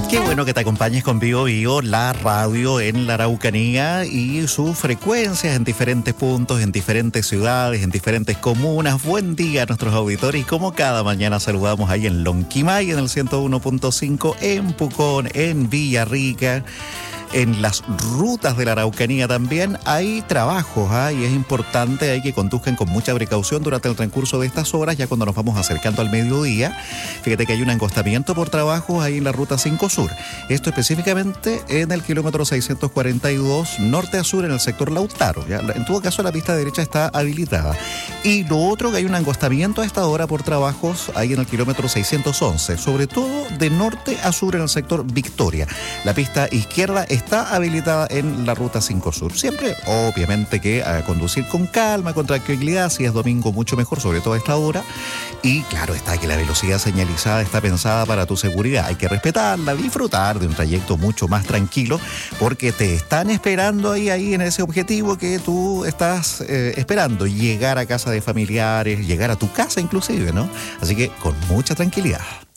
Qué bueno que te acompañes con Bio Bio, la radio en la Araucanía y sus frecuencias en diferentes puntos, en diferentes ciudades, en diferentes comunas. Buen día a nuestros auditores y como cada mañana saludamos ahí en Lonquimay, en el 101.5, en Pucón, en Villarrica. En las rutas de la Araucanía también hay trabajos, y es importante hay que conduzcan con mucha precaución durante el transcurso de estas horas, ya cuando nos vamos acercando al mediodía. Fíjate que hay un encostamiento por trabajos ahí en la ruta 5 Sur. Esto específicamente en el kilómetro 642 norte a sur en el sector Lautaro. ¿Ya? En todo caso la pista derecha está habilitada. Y lo otro, que hay un encostamiento a esta hora por trabajos ahí en el kilómetro 611, sobre todo de norte a sur en el sector Victoria. La pista izquierda está habilitada en la ruta 5 Sur. Siempre, obviamente, que a conducir con calma, con tranquilidad. Si es domingo, mucho mejor, sobre todo a esta hora. Y claro está que la velocidad señalizada está pensada para tu seguridad. Hay que respetarla, disfrutar de un trayecto mucho más tranquilo, porque te están esperando ahí en ese objetivo que tú estás esperando. Llegar a casa de familiares, llegar a tu casa inclusive, ¿no? Así que con mucha tranquilidad.